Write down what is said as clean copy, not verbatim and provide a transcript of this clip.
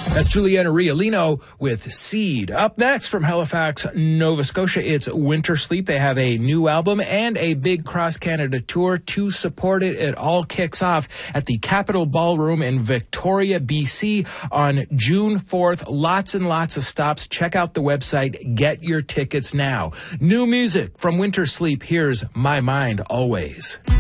That's Juliana Riolino with Seed. Up next from Halifax, Nova Scotia, it's Winter Sleep. They have a new album and a big cross-Canada tour to support it. It all kicks off at the Capitol Ballroom in Victoria, BC on June 4th. Lots and lots of stops. Check out the website. Get your tickets now. New music from Winter Sleep. Here's My Mind Always.